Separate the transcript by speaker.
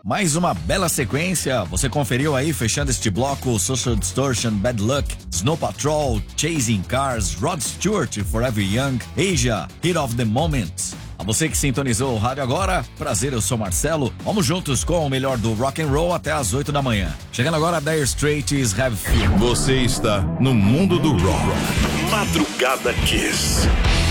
Speaker 1: Mais uma bela sequência. Você conferiu aí, fechando este bloco, Social Distortion, Bad Luck, Snow Patrol, Chasing Cars, Rod Stewart, Forever Young, Asia, Hit of the Moment. A você que sintonizou o rádio agora, prazer, eu sou Marcelo. Vamos juntos com o melhor do rock and roll até às 8 da manhã. Chegando agora, Dire Straits, Have Fear.
Speaker 2: Você está no mundo do rock. Madrugada Kiss.